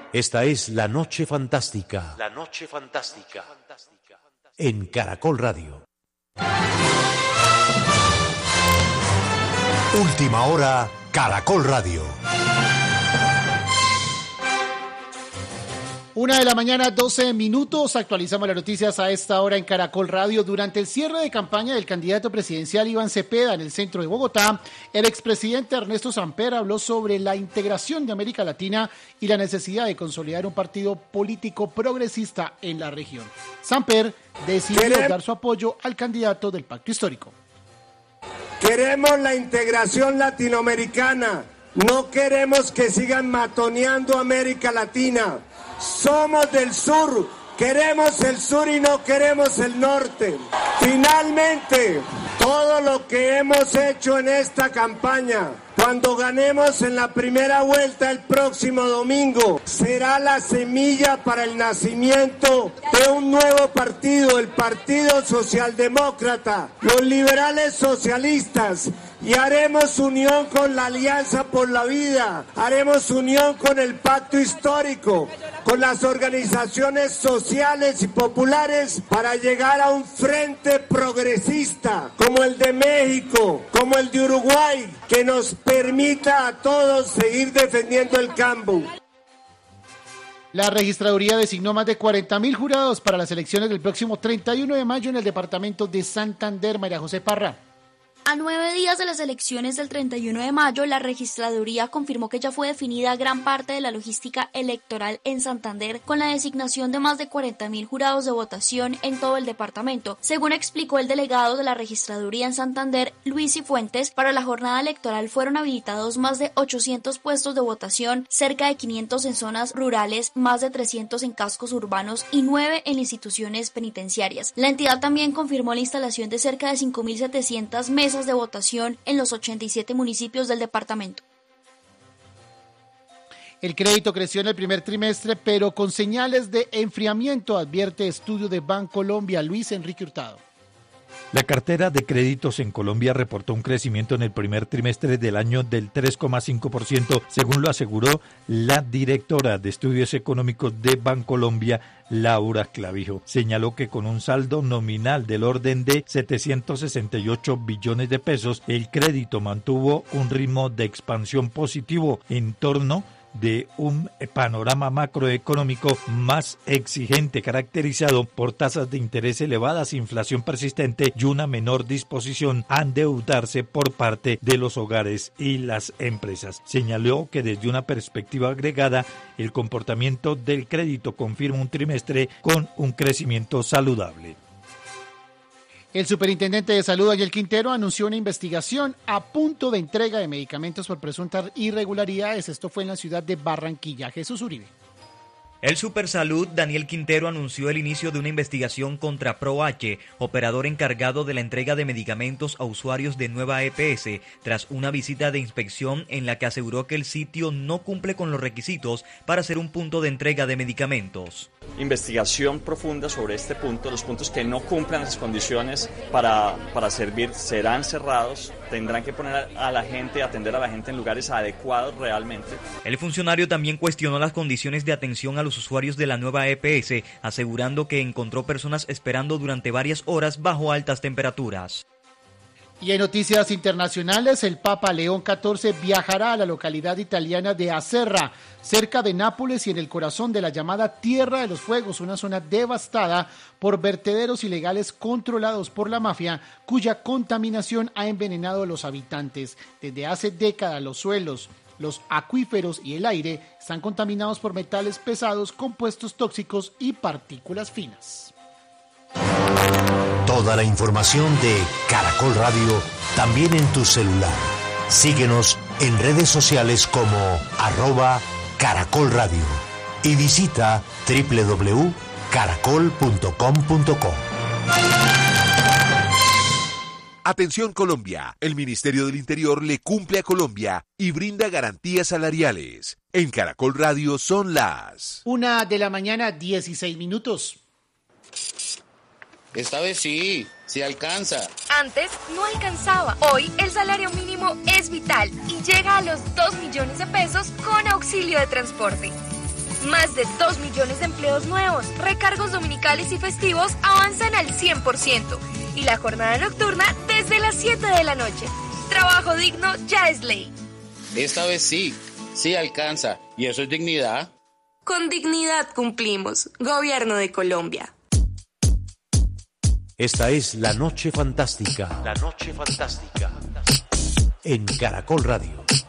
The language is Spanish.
Esta es La Noche Fantástica. La Noche Fantástica. En Caracol Radio. Última hora, Caracol Radio. 1:12 a.m. Actualizamos las noticias a esta hora en Caracol Radio. Durante el cierre de campaña del candidato presidencial Iván Cepeda en el centro de Bogotá, el expresidente Ernesto Samper habló sobre la integración de América Latina y la necesidad de consolidar un partido político progresista en la región. Samper decidió dar su apoyo al candidato del Pacto Histórico. Queremos la integración latinoamericana. No queremos que sigan matoneando América Latina. Somos del sur, queremos el sur y no queremos el norte. Finalmente, todo lo que hemos hecho en esta campaña, cuando ganemos en la primera vuelta el próximo domingo, será la semilla para el nacimiento de un nuevo partido, el Partido Socialdemócrata, los liberales socialistas, y haremos unión con la Alianza por la Vida, haremos unión con el Pacto Histórico, con las organizaciones sociales y populares para llegar a un frente progresista como el de México, como el de Uruguay, que nos permita a todos seguir defendiendo el campo. La registraduría designó más de 40.000 jurados para las elecciones del próximo 31 de mayo en el departamento de Santander. María José Parra. A 9 días de las elecciones del 31 de mayo, la registraduría confirmó que ya fue definida gran parte de la logística electoral en Santander con la designación de más de 40.000 jurados de votación en todo el departamento. Según explicó el delegado de la registraduría en Santander, Luis Cifuentes, para la jornada electoral fueron habilitados más de 800 puestos de votación, cerca de 500 en zonas rurales, más de 300 en cascos urbanos y 9 en instituciones penitenciarias. La entidad también confirmó la instalación de cerca de 5.700 mesas de votación en los 87 municipios del departamento. El crédito creció en el primer trimestre, pero con señales de enfriamiento, advierte estudio de Bancolombia. Luis Enrique Hurtado. La cartera de créditos en Colombia reportó un crecimiento en el primer trimestre del año del 3,5%, según lo aseguró la directora de Estudios Económicos de Bancolombia, Laura Clavijo. Señaló que con un saldo nominal del orden de 768 billones de pesos, el crédito mantuvo un ritmo de expansión positivo en torno de un panorama macroeconómico más exigente, caracterizado por tasas de interés elevadas, inflación persistente y una menor disposición a endeudarse por parte de los hogares y las empresas. Señaló que desde una perspectiva agregada, el comportamiento del crédito confirma un trimestre con un crecimiento saludable. El superintendente de salud, Daniel Quintero, anunció una investigación a punto de entrega de medicamentos por presuntas irregularidades. Esto fue en la ciudad de Barranquilla. Jesús Uribe. El Supersalud, Daniel Quintero, anunció el inicio de una investigación contra ProH, operador encargado de la entrega de medicamentos a usuarios de Nueva EPS, tras una visita de inspección en la que aseguró que el sitio no cumple con los requisitos para ser un punto de entrega de medicamentos. Investigación profunda sobre este punto, los puntos que no cumplan las condiciones para servir serán cerrados, tendrán que poner a la gente, atender a la gente en lugares adecuados realmente. El funcionario también cuestionó las condiciones de atención a los usuarios de la Nueva EPS, asegurando que encontró personas esperando durante varias horas bajo altas temperaturas. Y en noticias internacionales, el Papa León XIV viajará a la localidad italiana de Acerra, cerca de Nápoles y en el corazón de la llamada Tierra de los Fuegos, una zona devastada por vertederos ilegales controlados por la mafia, cuya contaminación ha envenenado a los habitantes. Desde hace décadas los suelos, los acuíferos y el aire están contaminados por metales pesados, compuestos tóxicos y partículas finas. Toda la información de Caracol Radio también en tu celular. Síguenos en redes sociales como @Caracol Radio y visita www.caracol.com.co. Atención Colombia, el Ministerio del Interior le cumple a Colombia y brinda garantías salariales. En Caracol Radio son las 1:16 a.m. Esta vez sí alcanza. Antes no alcanzaba. Hoy el salario mínimo es vital y llega a los 2 millones de pesos con auxilio de transporte. Más de 2 millones de empleos nuevos, recargos dominicales y festivos avanzan al 100%. Y la jornada nocturna desde las 7 de la noche. Trabajo digno ya es ley. Esta vez sí alcanza. ¿Y eso es dignidad? Con dignidad cumplimos. Gobierno de Colombia. Esta es La Noche Fantástica. La Noche Fantástica. En Caracol Radio.